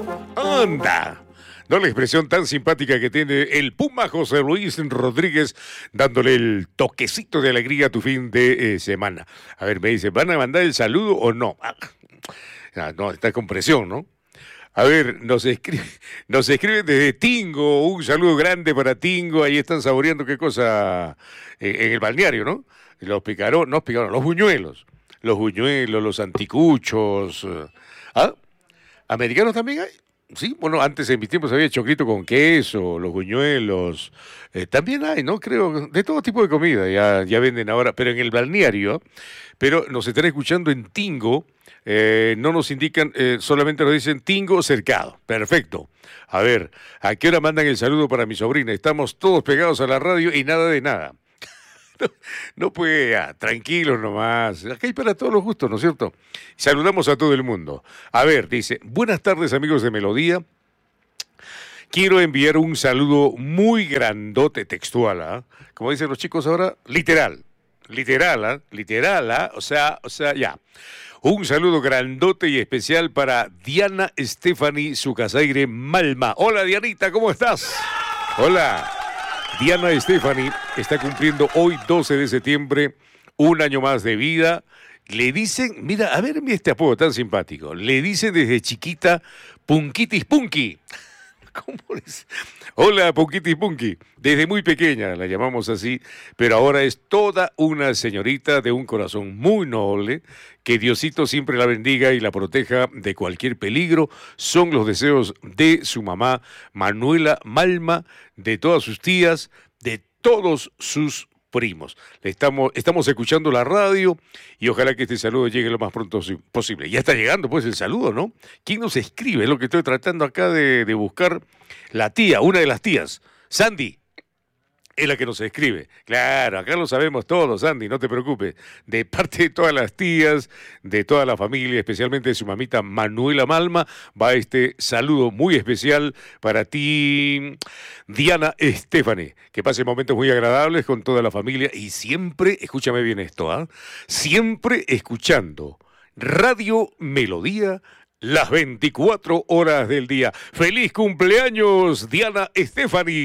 ¡Anda! No, la expresión tan simpática que tiene el Puma José Luis Rodríguez, dándole el toquecito de alegría a tu fin de semana. A ver, me dice, ¿van a mandar el saludo o no? No, está con presión, ¿no? A ver, nos escriben desde Tingo, un saludo grande para Tingo, ahí están saboreando qué cosa en el balneario, ¿no? Los buñuelos, los anticuchos. ¿Ah? ¿Americanos también hay? Sí, bueno, antes en mis tiempos había choclito con queso, los buñuelos, también hay, ¿no? Creo, de todo tipo de comida, ya venden ahora, pero en el balneario, pero nos están escuchando en Tingo, no nos indican, solamente nos dicen Tingo cercado, perfecto. A ver, ¿a qué hora mandan el saludo para mi sobrina? Estamos todos pegados a la radio y nada de nada. No puede, tranquilos nomás. Acá hay para todos los gustos, ¿no es cierto? Saludamos a todo el mundo. A ver, dice, buenas tardes amigos de Melodía. Quiero enviar un saludo muy grandote, textual, ¿ah? Como dicen los chicos ahora, literal. Literal, o sea, ya. Un saludo grandote y especial para Diana Stephanie Sucasaire Malma. Hola Dianita, ¿cómo estás? Hola. Diana Stephanie está cumpliendo hoy, 12 de septiembre, un año más de vida. Le dicen, mira, a ver este apodo tan simpático. Le dicen desde chiquita, Punquitis Punky. ¿Cómo es? Hola, Punquitis Punky. Desde muy pequeña la llamamos así, pero ahora es toda una señorita de un corazón muy noble. Que Diosito siempre la bendiga y la proteja de cualquier peligro. Son los deseos de su mamá, Manuela Malma, de todas sus tías, de todos sus primos. Estamos escuchando la radio y ojalá que este saludo llegue lo más pronto posible. Ya está llegando pues el saludo, ¿no? ¿Quién nos escribe? Es lo que estoy tratando acá de buscar. La tía, una de las tías, Sandy. Es la que nos escribe. Claro, acá lo sabemos todos, Andy, no te preocupes. De parte de todas las tías, de toda la familia, especialmente de su mamita Manuela Malma, va este saludo muy especial para ti, Diana Stephanie. Que pase momentos muy agradables con toda la familia y siempre, escúchame bien esto, ¿ah? Siempre escuchando Radio Melodía las 24 horas del día. ¡Feliz cumpleaños, Diana Stephanie!